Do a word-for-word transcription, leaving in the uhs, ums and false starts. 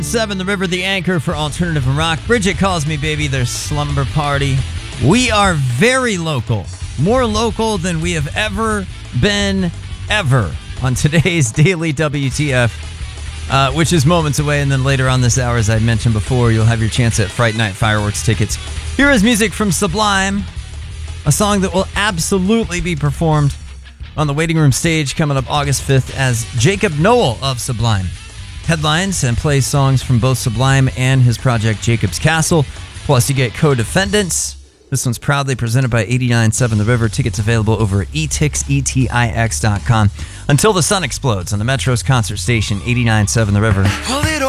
Seven, The River, the anchor for alternative and rock. Bridget calls me, baby, their slumber party. We are very local, more local than we have ever been, ever, on today's Daily W T F, uh, which is moments away. And then later on this hour, as I mentioned before, you'll have your chance at Fright Night fireworks tickets. Here is music from Sublime, a song that will absolutely be performed on the Waiting Room stage coming up August fifth as Jacob Noel of Sublime headlines and plays songs from both Sublime and his project Jacob's Castle. Plus, you get Co-Defendants. This one's proudly presented by eighty-nine point seven The River. Tickets available over at etix, E T I X dot com. Until the sun explodes on the Metro's concert station, eighty-nine point seven The River.